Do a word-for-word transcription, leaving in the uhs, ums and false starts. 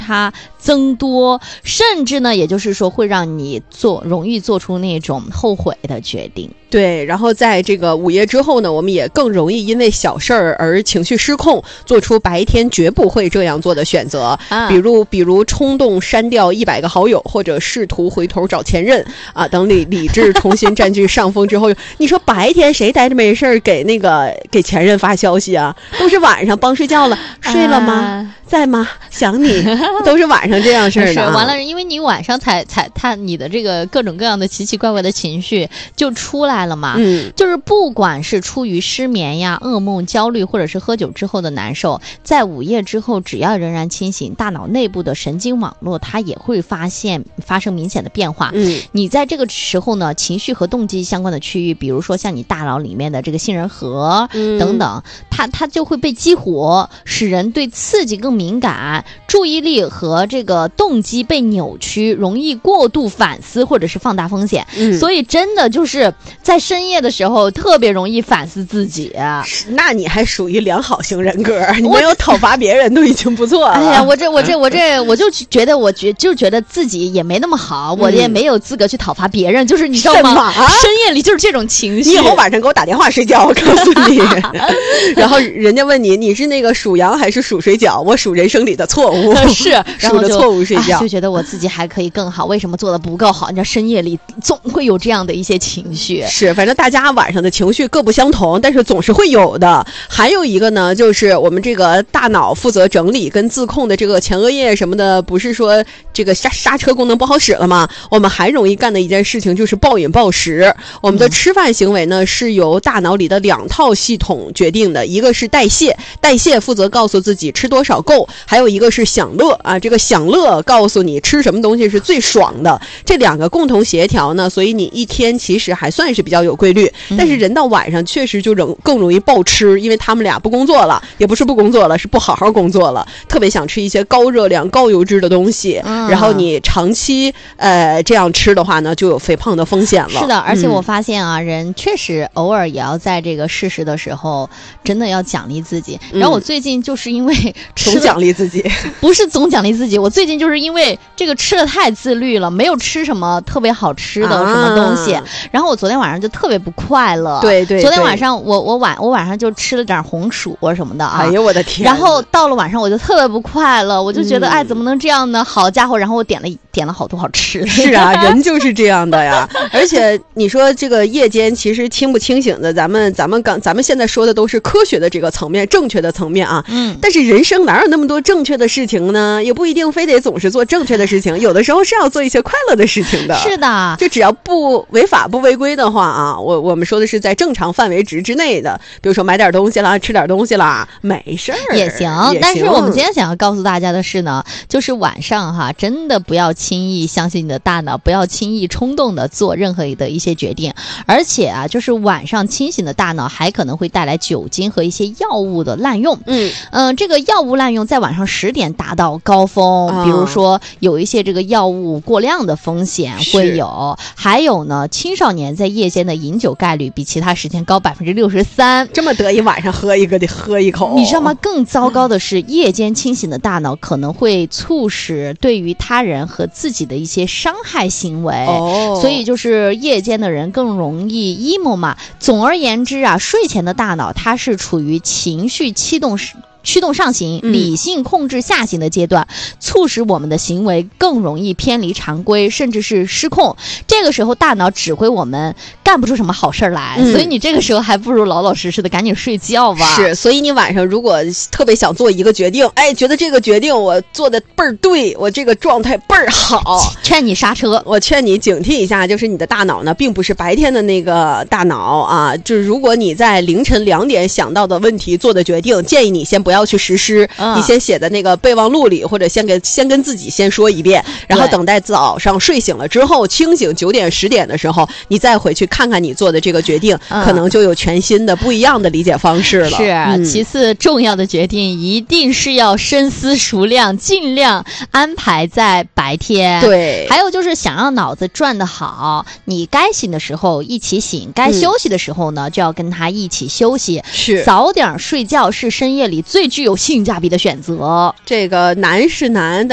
它增多，甚至呢，也就是说会让你做容易做出那种后悔的决定。 对，然后在这个午夜之后呢，我们也更容易因为小事儿而情绪失控，做出白天绝不会这样做的选择。啊、比如，比如冲动删掉一百个好友，或者试图回头找前任啊，等理理智重新占据上风之后，你说白天谁待着没事儿给那个给前任发消息啊？都是晚上帮睡觉了，睡了吗？啊、在吗？想你，都是晚上这样事儿的、啊。 是完了，因为你晚上才才他你的这个各种各样的奇奇怪怪的情绪就出来了嘛。嗯，就是不管是出于失眠呀、噩梦、焦虑，或者是喝酒之后的难受，在午夜之后，只要仍然清醒，大脑内部的神经网络它也会发现发生明显的变化。嗯，你在这个时候呢，情绪和动机相关的区域，比如说像你大脑里面的这个杏仁核、嗯、等等，它它就会被激活，使人对刺激更敏感，注意力和这个动机被扭曲，容易过度反思或者是放大风险。嗯，所以真的就是在深夜的时候特别容易反思自己。 那你还属于良好型人格，你没有讨伐别人都已经不错了。 哎呀，我这我这我这我就觉得我觉就觉得自己也没那么好，嗯、我也没有资格去讨伐别人，就是你知道吗？深夜里就是这种情绪。 你以后晚上给我打电话睡觉，我告诉你。然后人家问你你是那个属羊还是属水饺，我属人生里的错误， 是属着错误睡觉、 哎，就觉得我自己还可以更好，为什么做的不够好？你知道深夜里总会有这样的一些情绪。 是，反正大家晚上的情绪各不相同，但是总是会有的。还有一个呢，就是我们这个大脑负责整理跟自控的这个前额叶什么的，不是说这个刹刹车功能不好使了吗？我们还容易干的一件事情就是暴饮暴食。我们的吃饭行为呢，是由大脑里的两套系统决定的，一个是代谢，代谢负责告诉自己吃多少够，还有一个是享乐啊，这个享乐告诉你吃什么东西是最爽的。这两个共同协调呢，所以你一天其实还算是比较有规律。但是人到晚上确实就更更容易暴吃，因为他们俩不工作了，也不是不工作了，是不好好工作了，特别想吃一些高热量高油脂的东西、嗯、然后你长期呃这样吃的话呢，就有肥胖的风险了。 是的，而且我发现啊、嗯、人确实偶尔也要在这个适时的时候真的要奖励自己、嗯、然后我最近就是因为总奖励自己， 不是总奖励自己，我最近就是因为这个吃的太自律了，没有吃什么特别好吃的什么东西、啊、然后我昨天晚上就特别不快乐。 对 对, 对， 昨天晚上我我晚我晚上就吃了点红薯啊什么的啊。 哎呦我的天！ 然后到了晚上我就特别不快乐，我就觉得、嗯、哎怎么能这样呢？好家伙！然后我点了点了好多好吃的。 是啊，人就是这样的呀。而且你说这个夜间其实清不清醒的，咱们咱们刚咱们现在说的都是科学的这个层面，正确的层面啊。嗯。但是人生哪有那么多正确的事情呢？也不一定非得总是做正确的事情，有的时候是要做一些快乐的事情的。 是的， 就只要不违法不违规的话啊，我我们说的是在正常范围值之内的，比如说买点东西啦，吃点东西啦，没事儿也行。但是我们今天想要告诉大家的是呢，就是晚上哈，真的不要轻易相信你的大脑，不要轻易冲动的做任何的一些决定。而且啊，就是晚上清醒的大脑还可能会带来酒精和一些药物的滥用。嗯嗯、呃，这个药物滥用在晚上十点达到高峰、哦，比如说有一些这个药物过量的风险会有，还有呢，青少年在夜间的饮酒概率比其他时间高百分之六十三。 这么得意，晚上喝一个得喝一口， 你知道吗？更糟糕的是，夜间清醒的大脑可能会促使对于他人和自己的一些伤害行为。哦，所以就是夜间的人更容易 emo 嘛。总而言之啊，睡前的大脑它是处于情绪驱动时。驱动上行，理性控制下行的阶段、嗯、促使我们的行为更容易偏离常规，甚至是失控。这个时候大脑指挥我们干不出什么好事来、嗯、所以你这个时候还不如老老实实的赶紧睡觉吧。 是，所以你晚上如果特别想做一个决定，哎，觉得这个决定我做的倍儿对，我这个状态倍儿好， 劝你刹车。 我劝你警惕一下，就是你的大脑呢并不是白天的那个大脑啊，就是如果你在凌晨两点想到的问题做的决定，建议你先不不要去实施、嗯、你先写在那个备忘录里，或者先给先跟自己先说一遍，然后等待早上睡醒了之后清醒九点十点的时候，你再回去看看你做的这个决定、嗯、可能就有全新的不一样的理解方式了。 是、嗯、其次重要的决定一定是要深思熟量，尽量安排在白天。 对， 还有就是想让脑子转得好，你该醒的时候一起醒，该休息的时候呢、嗯、就要跟他一起休息。 是， 早点睡觉是深夜里最具有性价比的选择。 这个难是难，